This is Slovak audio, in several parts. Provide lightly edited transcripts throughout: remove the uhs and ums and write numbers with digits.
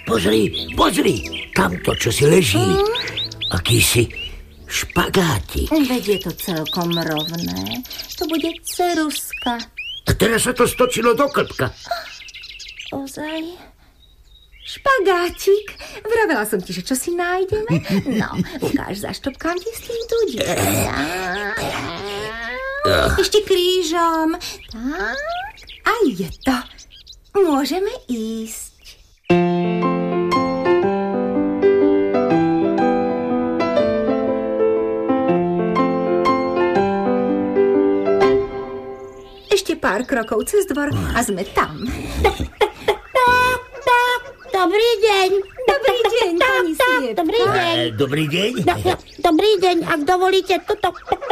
Pozri, tamto, čo si leží. Akýsi špagátik. Veď je to celkom rovné. To bude ceruska. A teraz sa to stočilo do klbka. Ozaj? Špagátik? Vravela som ti, že čo si nájdeme. No, ukáž, zaštopkám ti s tým tú dieru. Ešte krížom. Tak. A je to. Môžeme ísť. Ešte pár krokov cez dvor a sme tam. Dobrý deň. Dobrý deň, pani Sliepka. Dobrý deň. Dobrý deň. Dobrý deň, ak dovolíte, tuto.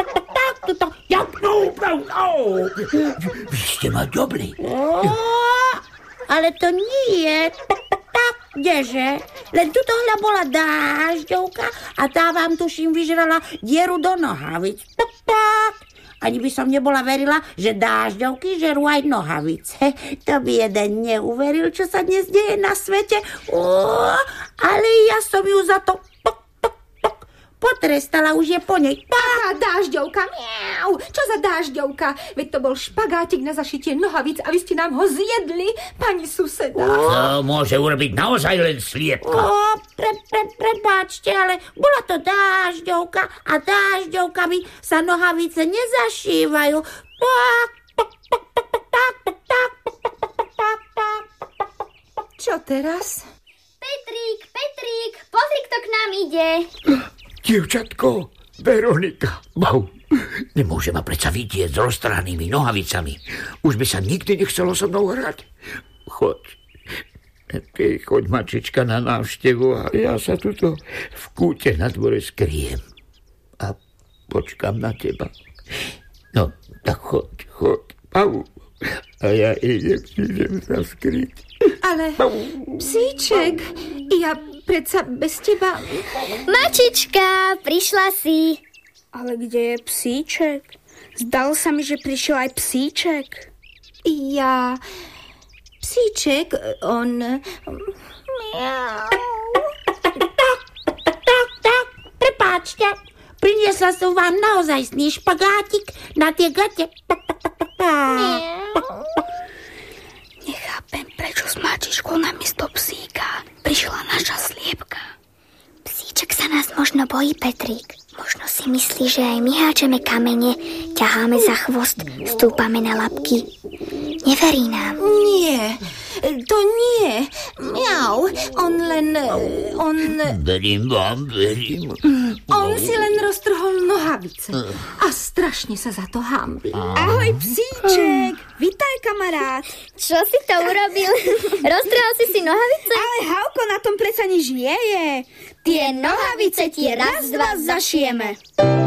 Vy ste ma dobli. Ale to nie. Kdeže? Len tuto hľa bola dážďovka a tá vám tuším vyžrala dieru do nohavic. Ani by som nebola verila, že dážďovky žerú aj nohavice. To by jeden neuveril, čo sa dnes deje na svete. Ale ja som ju za to potrestala, už je po nej. Aká dážďovka, miau. Čo za dážďovka? Veď to bol špagátik na zašitie nohavíc a vy ste nám ho zjedli, pani suseda. To môže urobiť naozaj len Sliepka. Prepáčte, ale bola to dážďovka a dážďovkami sa nohavice nezašívajú. Čo teraz? Petrík, pozri, kto k nám ide. Dievčatko, Veronika. Nemôže ma predsa vidieť s roztrhanými nohavicami. Už by sa nikdy nechcelo so mnou hrať. Choď, mačička, na návštevu a ja sa tuto v kúte na dvore skryjem. A počkám na teba. No, tak choď. A ja idem sa skryť. Ale, psíček, ja predsa bez teba... Mačička, prišla si. Ale kde je psíček? Zdalo sa mi, že prišiel aj psíček. Ja... Psíček, on... Miau. Tak, prepáčte. Priniesla som vám naozajstný špagátik na tie gate. Nechápem, prečo s mačičkou namiesto psíka prišla naša Sliepka. Psíček sa nás možno bojí, Petrík. Možno si myslí, že aj my háčeme kamene, ťaháme za chvost, stúpame na labky. Neverí nám. Nie, to nie. Miau, Verím vám. On si len roztrhol nohavice a strašne sa za to hanbí. Ahoj, psíček. Vitaj, kamarát. Čo si to urobil? Roztrhal si nohavice? Ale Havko, na tom predsa nič nie je. Tie nohavice ti raz, dva zašijeme.